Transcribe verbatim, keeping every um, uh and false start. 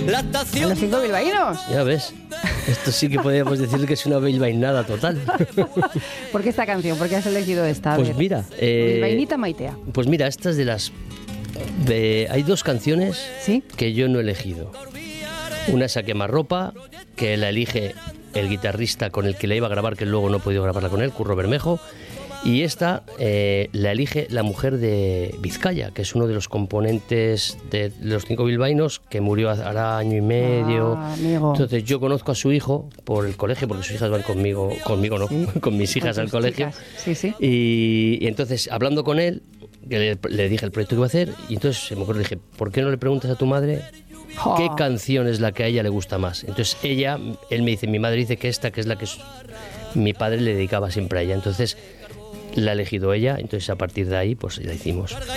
Los cinco bilbaínos. Ya ves, esto sí que podríamos decir que es una bilbainada total. ¿Por qué esta canción? ¿Por qué has elegido esta? A Pues ver. mira, eh, Bilbainita Maitea. pues mira, esta es de las... de- hay dos canciones ¿Sí? que yo no he elegido. Una es A Quemarropa, que la elige el guitarrista con el que la iba a grabar, que luego no he podido grabarla con él, Curro Bermejo. Y esta eh, la elige la mujer de Vizcaya, que es uno de los componentes de los cinco bilbaínos, que murió hará año y medio. Ah, amigo. Entonces yo conozco a su hijo por el colegio, porque sus hijas van conmigo, conmigo no, Sí. con mis hijas Con al tus colegio. chicas. Sí, sí. Y, y entonces, hablando con él, que le, le dije el proyecto que iba a hacer, y entonces se me ocurrió, dije, ¿por qué no le preguntas a tu madre Oh. qué canción es la que a ella le gusta más? Entonces ella, él me dice, mi madre dice que esta, que es la que s- mi padre le dedicaba siempre a ella. Entonces la ha elegido ella, entonces a partir de ahí pues la hicimos.